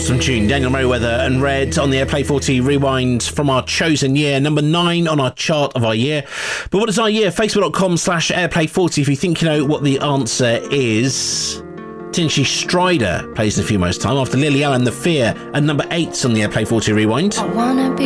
Awesome tune. Daniel Merriweather and Red on the Airplay 40 Rewind from our chosen year. Number 9 on our chart of our year. But what is our year? Facebook.com/Airplay40 if you think you know what the answer is. Tinchy Strider plays in a few moments' time after Lily Allen, The Fear, and number 8 on the Airplay 40 Rewind. I wanna be